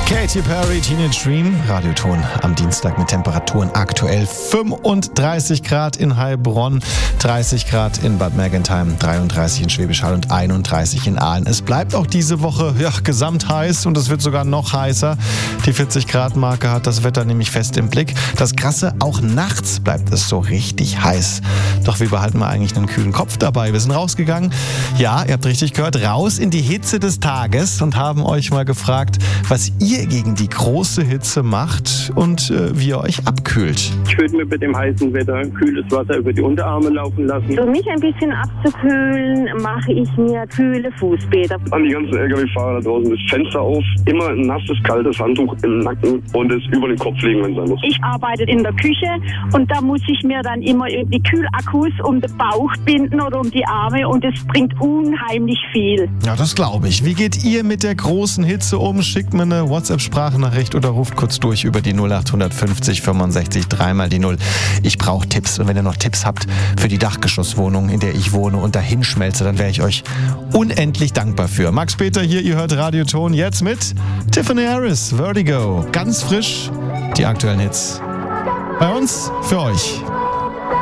Katy Perry, Teenage Dream, Radioton am Dienstag mit Temperaturen aktuell 35 Grad in Heilbronn, 30 Grad in Bad Mergentheim, 33 in Schwäbisch Hall und 31 in Aalen. Es bleibt auch diese Woche gesamt heiß und es wird sogar noch heißer. Die 40-Grad-Marke hat das Wetter nämlich fest im Blick. Das Krasse, auch nachts bleibt es so richtig heiß. Doch wie behalten wir eigentlich einen kühlen Kopf dabei? Wir sind rausgegangen, ja, ihr habt richtig gehört, raus in die Hitze des Tages und haben euch mal gefragt, was ihr gegen die große Hitze macht und wie ihr euch abkühlt. Ich würde mir bei dem heißen Wetter kühles Wasser über die Unterarme laufen lassen. Um mich ein bisschen abzukühlen, mache ich mir kühle Fußbäder. An die ganzen LKW-Fahrer da draußen das Fenster auf, immer ein nasses, kaltes Handtuch im Nacken und es über den Kopf legen, wenn es sein muss. Ich arbeite in der Küche und da muss ich mir dann immer die Kühlakkus um den Bauch binden oder um die Arme und es bringt unheimlich viel. Ja, das glaube ich. Wie geht ihr mit der großen Hitze um? Schickt mir eine WhatsApp-Sprachnachricht oder ruft kurz durch über die 0850 65 3 die 0. Ich brauche Tipps und wenn ihr noch Tipps habt für die Dachgeschosswohnung, in der ich wohne und dahin schmelze, dann wäre ich euch unendlich dankbar für. Max Peter hier, ihr hört Radioton jetzt mit Tiffany Harris, Vertigo. Ganz frisch, die aktuellen Hits. Bei uns, für euch.